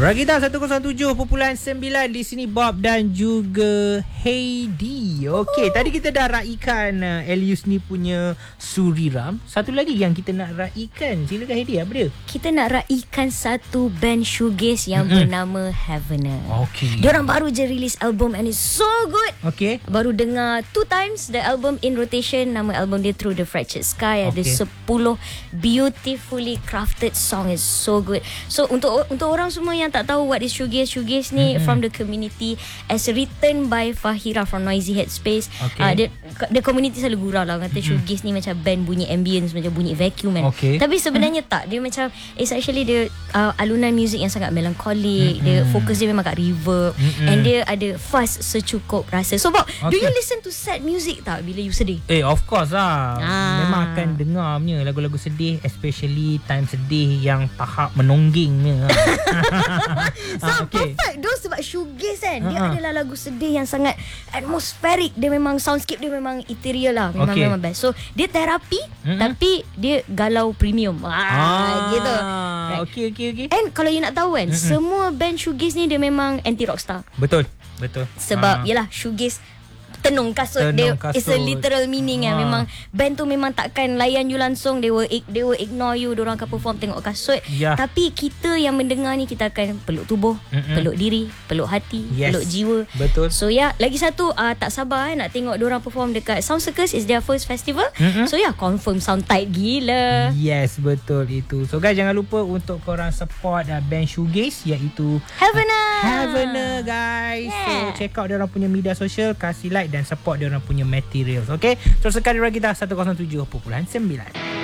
Rakita 107.9 di sini Bob dan juga Heidi. Okey, tadi kita dah raikan Elius ni punya Suriram. Satu lagi yang kita nak raikan. Silakan Heidi, apa dia? Kita nak raikan satu band shoegaze yang bernama Heavener. Okey. Diorang baru je release album and it's so good. Okey. Baru dengar 2 times the album in rotation. Nama album dia Through the Fractured Sky. Ada 10 beautifully crafted song. Is so good. So untuk orang semua yang tak tahu what is shoegaze ni from the community as written by Fahira from Noisy Headspace. The community selalu gurau lah kata shoegaze ni macam band bunyi ambience, macam bunyi vacuum kan. Tapi sebenarnya tak. Dia macam it's actually dia alunan muzik yang sangat melancholik. Dia fokus dia memang kat reverb and dia ada fast secukup rasa. So Bob, do you listen to sad music tak bila you sedih? Of course lah. Memang akan dengar punya lagu-lagu sedih, especially time sedih yang tahap menonggingnya. So perfect though sebab shoegaze kan dia adalah lagu sedih yang sangat atmospheric. Dia memang soundscape dia memang ethereal lah. Memang best. So dia terapi tapi dia galau premium. Gitu. Right. Okay. And kalau you nak tahu kan semua band shoegaze ni dia memang anti rockstar. Betul. Sebab yalah shoegaze tenung kasut. Dia it's a literal meaning kan. Memang band tu memang takkan layan you langsung. They will ignore you. Diorang akan perform tengok kasut. Tapi kita yang mendengar ni kita akan peluk tubuh, peluk diri, peluk hati, peluk jiwa. Betul. So lagi satu tak sabar nak tengok diorang perform dekat Sound Circus. Is their first festival. So confirm sound tight gila. Yes, betul itu. So guys, jangan lupa untuk korang support band shoegaze iaitu Heavener guys. So check out diorang punya media sosial, kasih like dan support diorang punya materials. Okay, teruskan di Rakita 107.9.